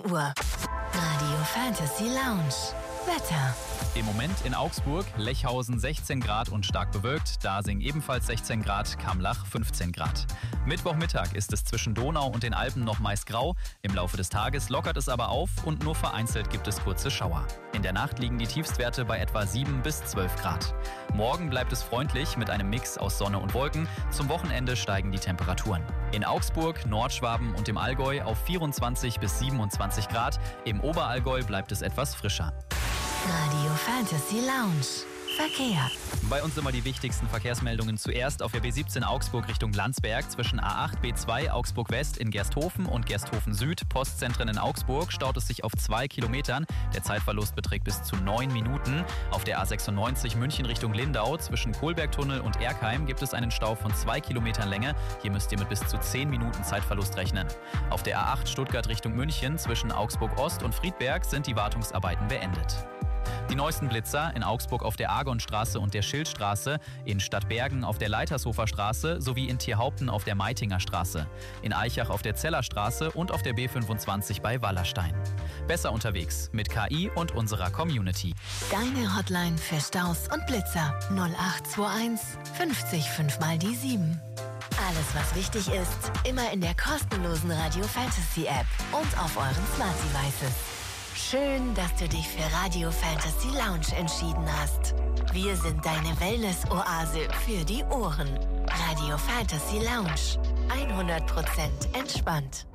Uhr. Radio Fantasy Lounge. Wetter. Im Moment in Augsburg, Lechhausen 16 Grad und stark bewölkt, Dasing ebenfalls 16 Grad, Kamlach 15 Grad. Mittwochmittag ist es zwischen Donau und den Alpen noch meist grau, im Laufe des Tages lockert es aber auf und nur vereinzelt gibt es kurze Schauer. In der Nacht liegen die Tiefstwerte bei etwa 7 bis 12 Grad. Morgen bleibt es freundlich mit einem Mix aus Sonne und Wolken, zum Wochenende steigen die Temperaturen. In Augsburg, Nordschwaben und im Allgäu auf 24 bis 27 Grad, im Oberallgäu bleibt es etwas frischer. Radio Fantasy Lounge. Verkehr. Bei uns immer die wichtigsten Verkehrsmeldungen zuerst auf der B17 Augsburg Richtung Landsberg zwischen A8, B2 Augsburg West in Gersthofen und Gersthofen Süd, Postzentren in Augsburg, staut es sich auf 2 Kilometern. Der Zeitverlust beträgt bis zu 9 Minuten. Auf der A96 München Richtung Lindau zwischen Kohlbergtunnel und Erkheim gibt es einen Stau von 2 Kilometern Länge. Hier müsst ihr mit bis zu 10 Minuten Zeitverlust rechnen. Auf der A8 Stuttgart Richtung München zwischen Augsburg Ost und Friedberg sind die Wartungsarbeiten beendet. Die neuesten Blitzer in Augsburg auf der Argonstraße und der Schildstraße, in Stadtbergen auf der Leitershofer Straße sowie in Tierhaupten auf der Meitinger Straße, in Aichach auf der Zellerstraße und auf der B25 bei Wallerstein. Besser unterwegs mit KI und unserer Community. Deine Hotline für Staus und Blitzer 0821 50 5 mal die 7. Alles, was wichtig ist, immer in der kostenlosen Radio Fantasy App und auf euren Smart Devices. Schön, dass du dich für Radio Fantasy Lounge entschieden hast. Wir sind deine Wellness-Oase für die Ohren. Radio Fantasy Lounge. 100% entspannt.